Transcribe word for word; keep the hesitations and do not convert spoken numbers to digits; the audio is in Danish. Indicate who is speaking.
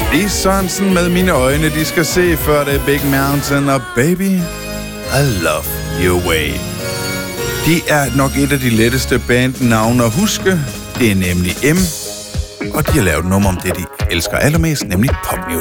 Speaker 1: Lee Sørensen med Mine øjne, de skal se, før det er Big Mountain og Baby, I Love Your Way. De er nok et af de letteste bandnavne at huske. Det er nemlig M, og de har lavet et nummer om det, de elsker allermest, nemlig popmusik.